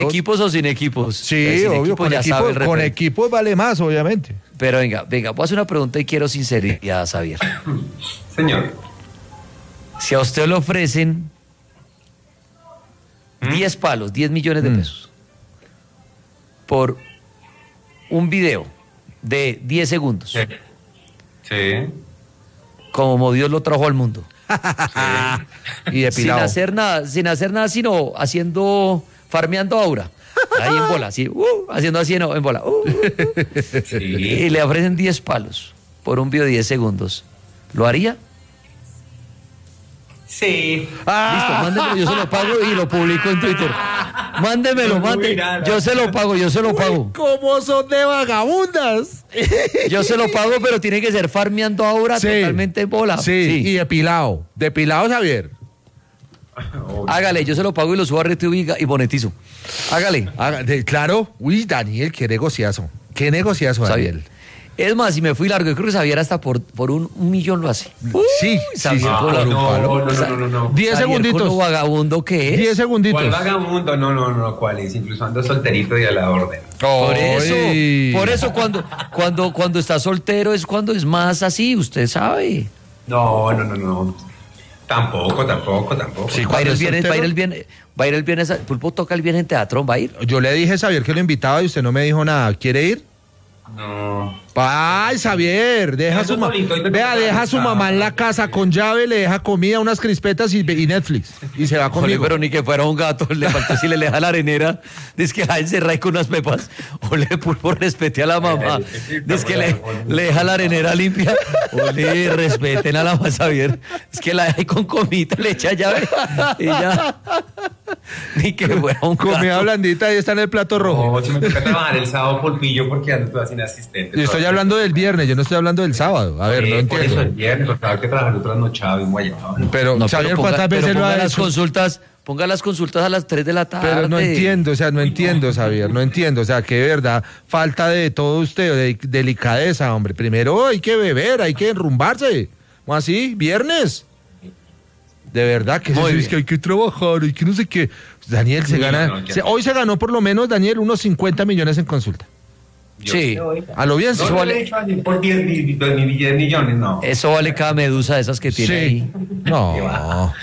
¿Equipos o sin equipos? Sí, sin obvio, equipo, con equipos vale más, obviamente. Pero venga, voy a hacer una pregunta y quiero sinceridad, Xavier. Señor. Si a usted le ofrecen 10 palos, 10 millones de pesos, por un video de 10 segundos, Sí. como Dios lo trajo al mundo, Y depilado. sin hacer nada, sino farmeando aura, ahí en bola, así, haciendo así en bola, Sí. y le ofrecen 10 palos por un video de 10 segundos, ¿lo haría? Sí. Listo, mándemelo, yo se lo pago y lo publico en Twitter. Mándemelo, yo se lo pago. ¿Cómo son de vagabundas? Yo se lo pago, pero tiene que ser farmeando ahora totalmente en bola. Sí, y depilado. Depilado, Xavier. Hágale, yo se lo pago y lo subo a RTV y monetizo. Hágale. Claro. Uy, Daniel, qué negociazo. Qué negociazo, Daniel. Es más, si me fui largo, yo creo que Xavier hasta por un millón lo hace. Sí, Xavier, por un palo. No. 10 segunditos. ¿Con lo vagabundo que es? 10 segunditos. ¿Cuál vagabundo? No, ¿cuál es? Incluso ando solterito y a la orden. Por eso cuando está soltero es cuando es más así, usted sabe. No. Tampoco. Sí, Va a ir el soltero. viernes, Pulpo toca el viernes en Teatrón, ¿va a ir? Yo le dije a Xavier que lo invitaba y usted no me dijo nada. ¿Quiere ir? No. Ay, Xavier, deja su mamá en la casa con llave, le deja comida, unas crispetas y Netflix. Y se va Jole, conmigo. pero ni que fuera un gato, le faltó si le deja la arenera, dice que la encerra ahí con unas pepas, ole, Pulpo, respete a la mamá, dice que le deja la arenera limpia, ole, respeten a la mamá, Xavier, es que la deja ahí con comida, le echa llave, y ya, ni que fuera un gato. Comida blandita y está en el plato rojo. No, si me toca trabajar el sábado Pulpillo porque ando toda sin asistente. Yo estoy hablando del viernes, yo no estoy hablando del sábado. A ver, no Por eso entiendo. el viernes, porque hay que trabajar otras nochadas y guayaba. Pero, No, Xavier, pero ¿cuántas veces lo ha las hecho? ponga las consultas a las 3 de la tarde. Pero no entiendo, Xavier, no entiendo. O sea, que de verdad, falta de todo usted, de delicadeza, hombre. Primero hay que beber, hay que enrumbarse. ¿Cómo así? ¿Viernes? De verdad, que es que hay que trabajar y que no sé qué. Daniel se gana. Hoy se ganó por lo menos, Daniel, unos 50 millones en consulta. Sí. A lo bien, No, eso le he hecho por 10 millones, no. Eso vale cada medusa de esas que tiene ahí. No.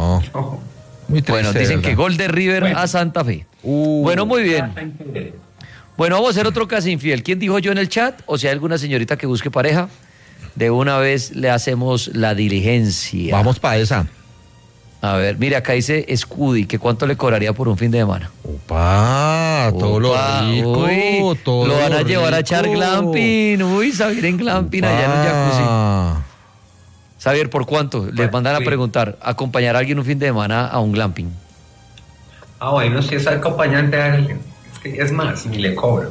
Muy triste, Bueno, dicen ¿verdad? que gol de River a Santa Fe. Bueno, muy bien. Bueno, vamos a hacer otro caso infiel. ¿Quién dijo yo en el chat? O si hay alguna señorita que busque pareja, de una vez le hacemos la diligencia. Vamos para esa. A ver, mire, acá dice Scudi, que cuánto le cobraría por un fin de semana. Opa, todo lo rico, uy, todo lo van a lo llevar a rico. echar glamping. Uy, Xavier en glamping allá en un jacuzzi. Xavier, ¿por cuánto? Les mandan a preguntar, acompañar a alguien un fin de semana a un glamping. Bueno, si es acompañante, es que es más, ni le cobro.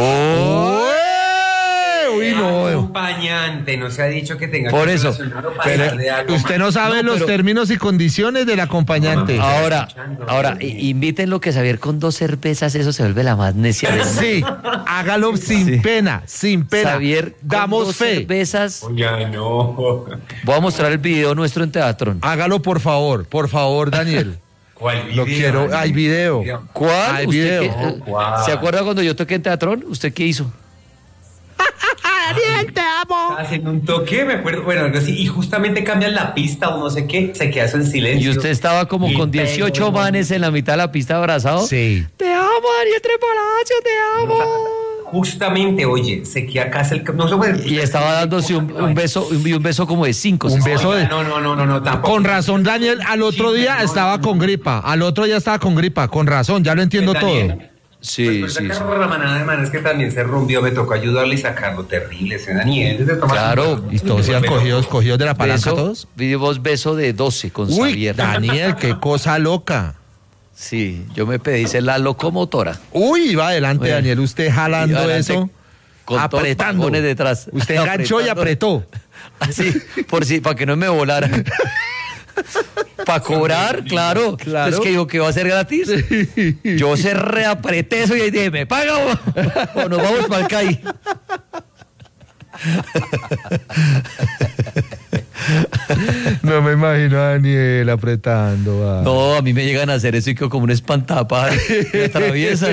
Uy, no. Acompañante, no se ha dicho que tenga Por que eso, relacionar o pasar de algo Usted no más. sabe los términos y condiciones del acompañante. Ahora, invítenlo que Xavier con 2 cervezas, eso se vuelve la más necia del mundo. Sí, hágalo sin pena. Xavier, con damos 2 fe. cervezas. Ya no. Voy a mostrar el video nuestro en Teatrón. Hágalo, por favor, Daniel. ¿Cuál video? Lo quiero, hay video. ¿Cuál? Hay ¿Usted video. qué- ¿Cuál? ¿Se acuerda cuando yo toqué en Teatrón? ¿Usted qué hizo? Daniel, te amo. Estaba haciendo un toque, me acuerdo, bueno, algo así, y justamente cambian la pista o no sé qué, se queda eso en silencio. Y usted estaba como Y con 18 pego, manes en la mitad de la pista abrazado. Sí. Te amo, Daniel Trepalacio, te amo. Justamente, oye, se queda casi el... No, Y estaba dándose un beso, un beso como de 5. Un beso de... No, tampoco. Con razón, Daniel, al otro día estaba con gripa. Al otro día estaba con gripa. Con razón, ya lo entiendo Daniel, todo. Sí, Después sí, de sí. la manada de manes que también se rumbió, me tocó ayudarle y sacarlo terrible, ese Daniel. Desde tomar- Claro. ¿Y todos iban cogidos de la palanca todos? Beso de 12 con Uy, Xavier. Daniel, qué cosa loca. Sí, yo me pedí ser la locomotora. Uy, va adelante, Oye, Daniel, usted jalando iba adelante eso, con todos los apretando. vagones detrás. Usted enganchó y apretó. Así, para que no me volara. Para cobrar, claro. Es que digo que va a ser gratis. Yo se reapreté eso y ahí dije, ¿me paga o nos vamos para el CAI? No me imagino a Daniel apretando. No, a mí me llegan a hacer eso y quedo como un espantapájaros. Me atraviesa.